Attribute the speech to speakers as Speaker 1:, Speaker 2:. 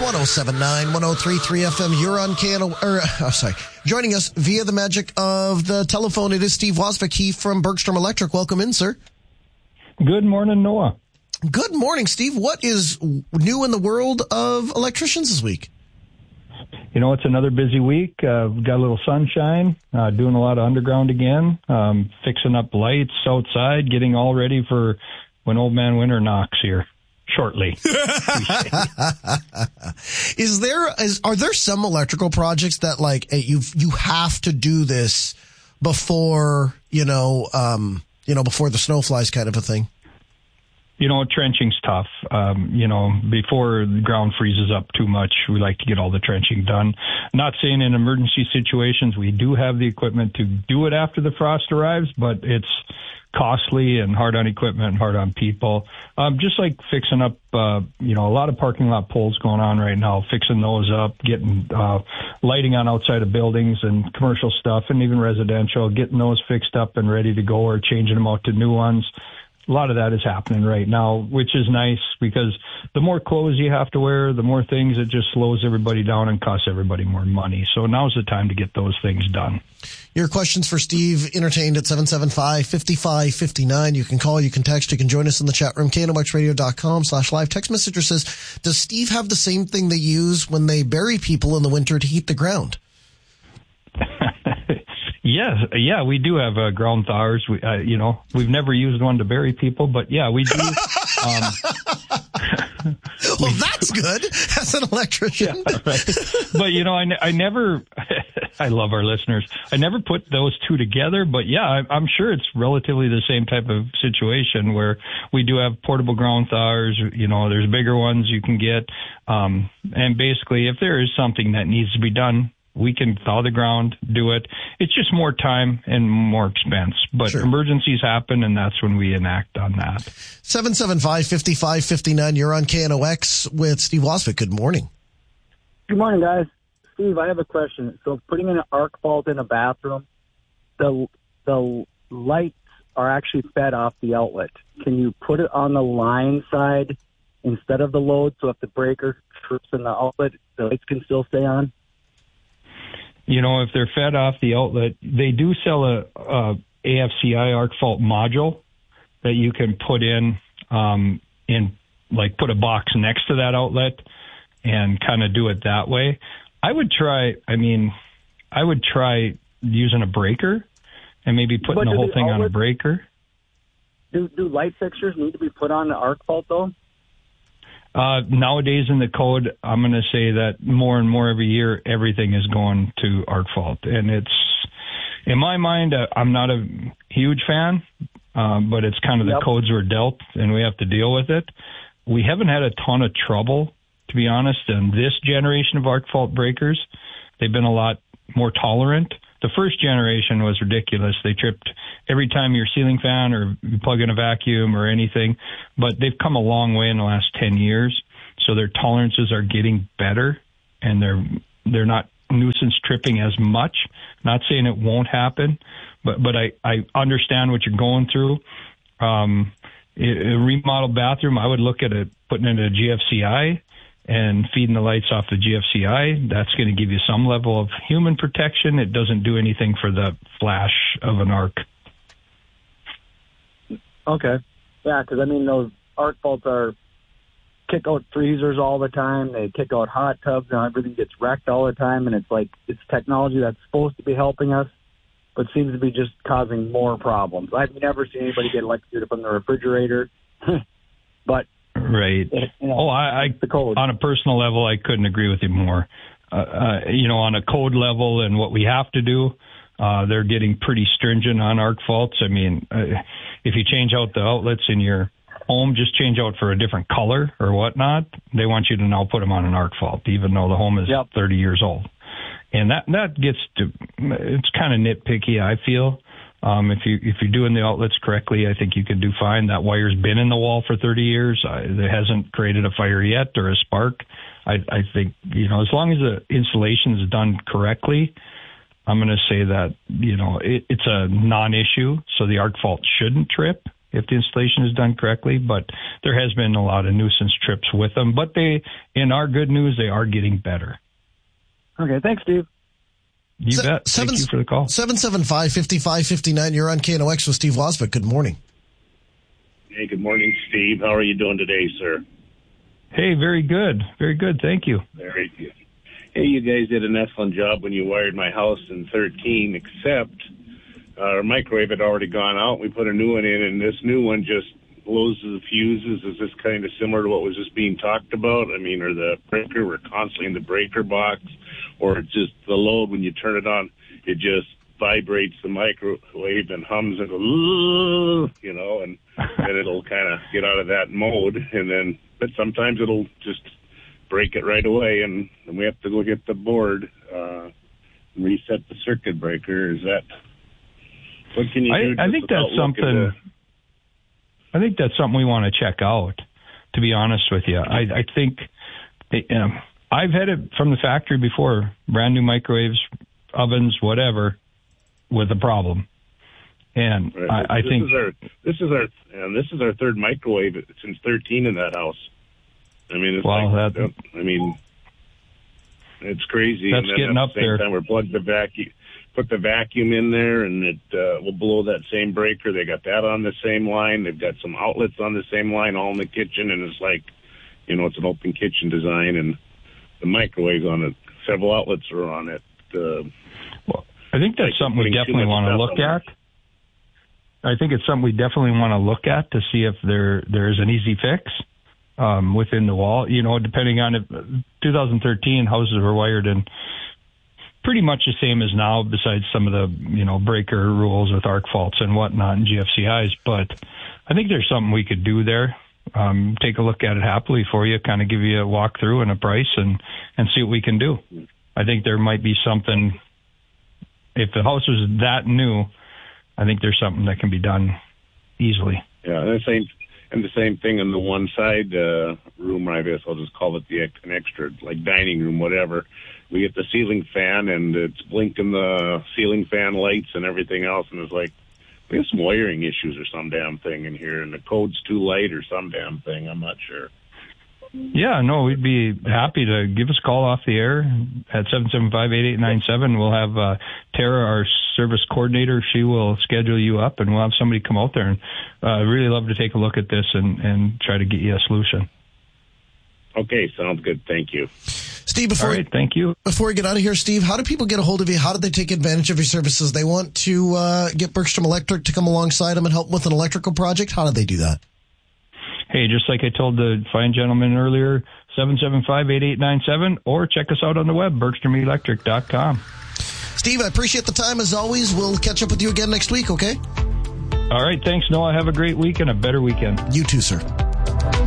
Speaker 1: 1079, 1033 FM. You're on joining us via the magic of the telephone. It is Steve Wasvicki from Bergstrom Electric. Welcome in, sir.
Speaker 2: Good morning, Noah.
Speaker 1: Good morning, Steve. What is new in the world of electricians this week?
Speaker 2: You know, it's another busy week. We've got a little sunshine, doing a lot of underground again, fixing up lights outside, getting all ready for when Old Man Winter knocks here shortly.
Speaker 1: Are there some electrical projects that you have to do this before, before the snow flies kind of a thing?
Speaker 2: You know, trenching's tough. Before the ground freezes up too much, we like to get all the trenching done. Not saying in emergency situations we do have the equipment to do it after the frost arrives, but it's costly and hard on equipment and hard on people. Just like fixing up, a lot of parking lot poles going on right now, fixing those up, getting lighting on outside of buildings and commercial stuff and even residential, getting those fixed up and ready to go or changing them out to new ones. A lot of that is happening right now, which is nice because the more clothes you have to wear, the more things, it just slows everybody down and costs everybody more money. So now's the time to get those things done.
Speaker 1: Your questions for Steve entertained at 775-5559. You can call, you can text, you can join us in the chat room, knoxradio.com/live. Text messenger says, does Steve have the same thing they use when they bury people in the winter to heat the ground?
Speaker 2: Yeah, we do have ground thawers. We've never used one to bury people, but yeah, we do.
Speaker 1: Well, that's good as an electrician.
Speaker 2: Yeah, right. But, I never, I love our listeners. I never put those two together, but yeah, I'm sure it's relatively the same type of situation where we do have portable ground thawers. There's bigger ones you can get. And basically, if there is something that needs to be done, we can thaw the ground, do it. It's just more time and more expense. But sure, emergencies happen, and that's when we enact on that.
Speaker 1: 775-5559. You're on KNOX with Steve Wasvicki. Good morning.
Speaker 3: Good morning, guys. Steve, I have a question. So putting in an arc fault in a bathroom, the lights are actually fed off the outlet. Can you put it on the line side instead of the load so if the breaker trips in the outlet, the lights can still stay on?
Speaker 2: If they're fed off the outlet, they do sell a AFCI arc fault module that you can put in, put a box next to that outlet and kind of do it that way. I would try using a breaker and maybe putting the whole thing on a breaker.
Speaker 3: Do light fixtures need to be put on the arc fault though?
Speaker 2: Nowadays in the code, I'm going to say that more and more every year, everything is going to arc fault. And it's, in my mind, I'm not a huge fan, but it's kind of the codes we're dealt and we have to deal with it. We haven't had a ton of trouble, to be honest, in this generation of arc fault breakers. They've been a lot more tolerant. The first generation was ridiculous. They tripped every time your ceiling fan or you plug in a vacuum or anything. But they've come a long way in the last 10 years. So their tolerances are getting better and they're not nuisance tripping as much. Not saying it won't happen, but I understand what you're going through. A remodeled bathroom, I would look at putting in a GFCI and feeding the lights off the GFCI. That's going to give you some level of human protection. It doesn't do anything for the flash of an arc.
Speaker 3: Okay. Yeah, because, those arc faults kick out freezers all the time. They kick out hot tubs, and everything gets wrecked all the time. And it's technology that's supposed to be helping us, but seems to be just causing more problems. I've never seen anybody get electrocuted from the refrigerator, but...
Speaker 2: Right. The code. On a personal level, I couldn't agree with you more. On a code level and what we have to do, they're getting pretty stringent on arc faults. If you change out the outlets in your home, just change out for a different color or whatnot. They want you to now put them on an arc fault, even though the home is 30 years old. And that gets to, it's kind of nitpicky, I feel. If you're doing the outlets correctly, I think you can do fine. That wire's been in the wall for 30 years. It hasn't created a fire yet or a spark. I think, as long as the installation is done correctly, I'm going to say that, it's a non-issue. So the arc fault shouldn't trip. if the installation is done correctly, but there has been a lot of nuisance trips with them. But in our good news, they are getting better.
Speaker 3: Okay, thanks, Steve.
Speaker 2: You bet. Thank you for the call.
Speaker 1: 775-5559. You're on KNOX with Steve Wasbeck. Good morning.
Speaker 4: Hey, good morning, Steve. How are you doing today, sir?
Speaker 2: Hey, very good. Very good. Thank you.
Speaker 4: Very good. Hey, you guys did an excellent job when you wired my house in 13, except our microwave had already gone out. We put a new one in, and this new one just blows the fuses. Is this kind of similar to what was just being talked about? I mean, or the breaker, we're constantly in the breaker box, or it's just the load when you turn it on, it just vibrates the microwave and hums and goes, and then it'll kind of get out of that mode, but sometimes it'll just break it right away, and we have to go get the board, reset the circuit breaker. Is that, what can you do?
Speaker 2: I think that's something. I think that's something we want to check out, to be honest with you. I think I've had it from the factory before, brand new microwaves, ovens, whatever, with a problem. And right. I think
Speaker 4: this is our third microwave since 13 in that house. I mean, it's crazy.
Speaker 2: That's getting up there.
Speaker 4: Time, we're plugged put the vacuum in there, and it will blow that same breaker. They got that on the same line. They've got some outlets on the same line, all in the kitchen, and it's like, it's an open kitchen design, and the microwave's on it. Several outlets are on it.
Speaker 2: Well, I think that's something we definitely want to look at. I think it's something we definitely want to look at to see if there's an easy fix within the wall. Depending on if 2013 houses were wired in pretty much the same as now, besides some of the breaker rules with arc faults and whatnot and GFCIs. But I think there's something we could do there. Take a look at it happily for you, kind of give you a walkthrough and a price, and see what we can do. I think there might be something. If the house was that new, I think there's something that can be done easily.
Speaker 4: Yeah, and the same thing in the one side room, I guess I'll just call it an extra, like dining room, whatever. We get the ceiling fan, and it's blinking the ceiling fan lights and everything else, and it's like, we have some wiring issues or some damn thing in here, and the code's too light or some damn thing. I'm not sure.
Speaker 2: Yeah, no, we'd be happy to give us a call off the air at 775-8897. We'll have Tara, our service coordinator. She will schedule you up, and we'll have somebody come out there. And really love to take a look at this and try to get you a solution.
Speaker 4: Okay, sounds good. Thank you.
Speaker 1: Steve,
Speaker 2: thank you.
Speaker 1: Before we get out of here, Steve, how do people get a hold of you? How do they take advantage of your services? They want to get Bergstrom Electric to come alongside them and help with an electrical project. How do they do that?
Speaker 2: Hey, just like I told the fine gentleman earlier, 775-8897, or check us out on the web, bergstromelectric.com.
Speaker 1: Steve, I appreciate the time as always. We'll catch up with you again next week, okay?
Speaker 2: All right, thanks, Noah. Have a great week and a better weekend.
Speaker 1: You too, sir.